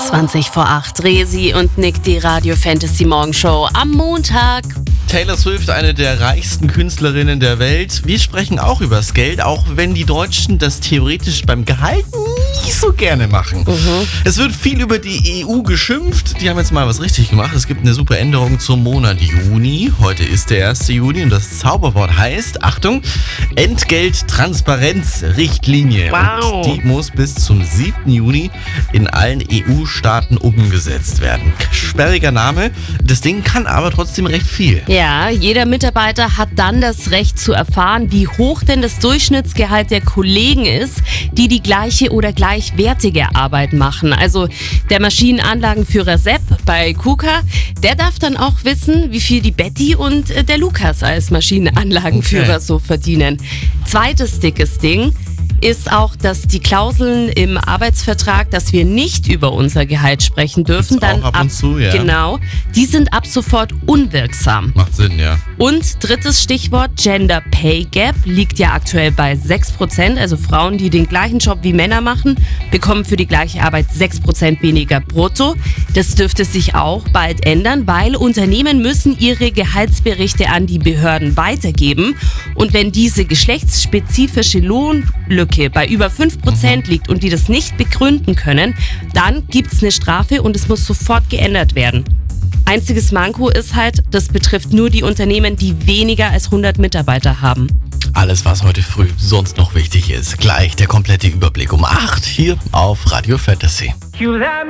20 vor 8. Resi und Nick, die Radio Fantasy Morgenshow am Montag. Taylor Swift, eine der reichsten Künstlerinnen der Welt. Wir sprechen auch übers Geld, auch wenn die Deutschen das theoretisch beim Gehalt nicht so gerne machen. Es wird viel über die EU geschimpft. Die haben jetzt mal was richtig gemacht. Es gibt eine super Änderung zum Monat Juni. Heute ist der 1. Juni und das Zauberwort heißt, Achtung, Entgelttransparenzrichtlinie. Wow. Und die muss bis zum 7. Juni in allen EU-Staaten umgesetzt werden. Sperriger Name. Das Ding kann aber trotzdem recht viel. Ja, jeder Mitarbeiter hat dann das Recht zu erfahren, wie hoch denn das Durchschnittsgehalt der Kollegen ist, die die gleiche oder gleichwertige Arbeit machen. Also der Maschinenanlagenführer Sepp bei KUKA, der darf dann auch wissen, wie viel die Betty und der Lukas als Maschinenanlagenführer so verdienen. Zweites dickes Ding ist auch, dass die Klauseln im Arbeitsvertrag, dass wir nicht über unser Gehalt sprechen dürfen, Gibt's auch ab und zu, ja. Genau, die sind ab sofort unwirksam. Macht Sinn, ja. Und drittes Stichwort, Gender Pay Gap liegt ja aktuell bei 6%. Also Frauen, die den gleichen Job wie Männer machen, bekommen für die gleiche Arbeit 6% weniger brutto. Das dürfte sich auch bald ändern, weil Unternehmen müssen ihre Gehaltsberichte an die Behörden weitergeben. Und wenn diese geschlechtsspezifische Lohnlücke bei über 5% liegt und die das nicht begründen können, dann gibt es eine Strafe und es muss sofort geändert werden. Einziges Manko ist halt, das betrifft nur die Unternehmen, die weniger als 100 Mitarbeiter haben. Alles, was heute früh sonst noch wichtig ist. Gleich der komplette Überblick um 8 hier auf Radio Fantasy.